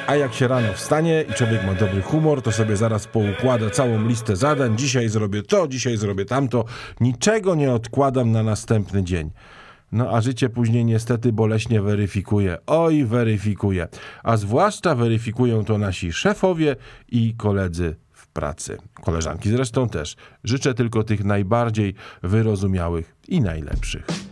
A jak się rano wstanie i człowiek ma dobry humor, to sobie zaraz poukłada całą listę zadań. Dzisiaj zrobię to, dzisiaj zrobię tamto. Niczego nie odkładam na następny dzień. No a życie później niestety boleśnie weryfikuje. Oj, weryfikuje. A zwłaszcza weryfikują to nasi szefowie i koledzy w pracy. Koleżanki zresztą też. Życzę tylko tych najbardziej wyrozumiałych i najlepszych.